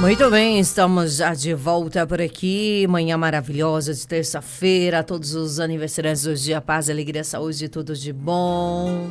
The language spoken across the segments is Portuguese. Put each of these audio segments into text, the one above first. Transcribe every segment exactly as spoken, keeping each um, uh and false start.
Muito bem, estamos já de volta por aqui. Manhã maravilhosa de terça-feira. Todos os aniversariantes do dia, paz, alegria, saúde, tudo de bom.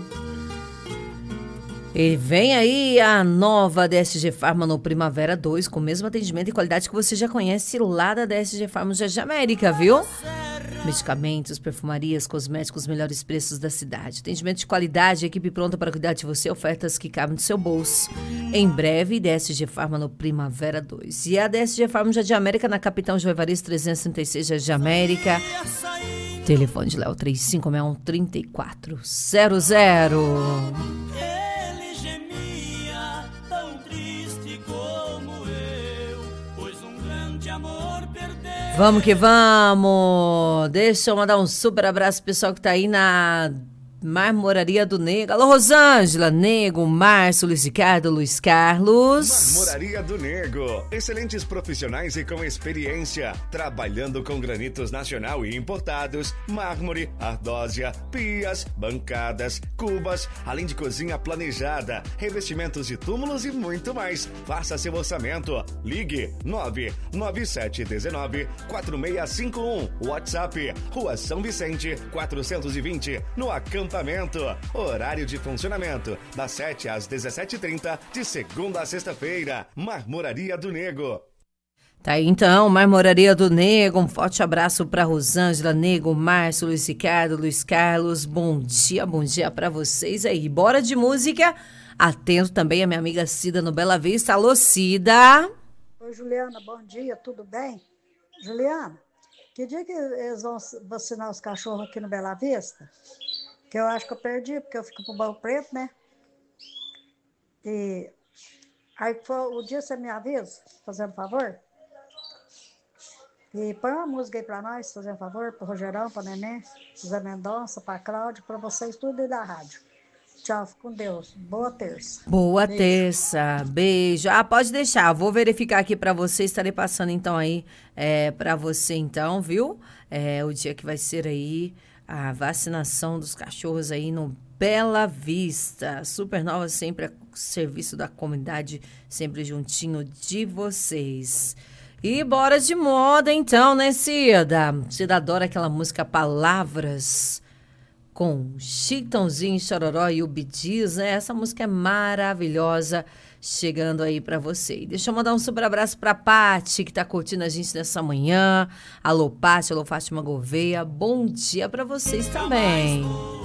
E vem aí a nova D S G Pharma no Primavera dois, com o mesmo atendimento e qualidade que você já conhece lá da D S G Pharma Jardim América, viu? Medicamentos, perfumarias, cosméticos, melhores preços da cidade. Atendimento de qualidade, equipe pronta para cuidar de você, ofertas que cabem no seu bolso. Em breve, D S G Pharma no Primavera dois. E a D S G Pharma Jardim América na Capitão João Evaristo trezentos e trinta e seis, Jardim América. Telefone de Léo três cinco seis um, três quatro zero zero. Vamos que vamos! Deixa eu mandar um super abraço pro pessoal que tá aí na Marmoraria do Nego. Alô, Rosângela, Nego, Márcio, Luiz Ricardo, Luiz Carlos. Marmoraria do Nego. Excelentes profissionais e com experiência. Trabalhando com granitos nacional e importados, mármore, ardósia, pias, bancadas, cubas, além de cozinha planejada, revestimentos de túmulos e muito mais. Faça seu orçamento. Ligue nove nove sete um nove, quatro seis cinco um. WhatsApp, Rua São Vicente, quatrocentos e vinte, no acampamento. Horário de funcionamento, das sete às dezessete e trinta, de segunda a sexta-feira. Marmoraria do Nego. Tá aí então, Marmoraria do Nego. Um forte abraço para Rosângela, Nego, Márcio, Luiz Ricardo, Luiz Carlos. Bom dia, bom dia para vocês aí. Bora de música. Atento também a minha amiga Cida no Bela Vista. Alô, Cida. Oi, Juliana, bom dia, tudo bem? Juliana, que dia que eles vão vacinar os cachorros aqui no Bela Vista? Que eu acho que eu perdi, porque eu fico pro Banco Preto, né? E aí foi o dia, você me avisa, fazendo favor? E põe uma música aí pra nós, fazendo favor, pro Rogerão, pra Neném, Zé Mendonça, pra Cláudia, pra vocês, tudo aí da rádio. Tchau, fico com Deus. Boa terça. Boa Beijo. terça. Beijo. Ah, pode deixar. Vou verificar aqui pra você. Estarei passando então aí é, pra você então, viu? É, o dia que vai ser aí a vacinação dos cachorros aí no Bela Vista. Supernova sempre a serviço da comunidade, sempre juntinho de vocês. E bora de moda então, né, Cida? Cida adora aquela música Palavras com Chitãozinho, Chororó e o Bee Gees, né? Essa música é maravilhosa, chegando aí pra você. E deixa eu mandar um super abraço pra Pati, que tá curtindo a gente nessa manhã. Alô, Pati, alô, Fátima Gouveia. Bom dia pra vocês também.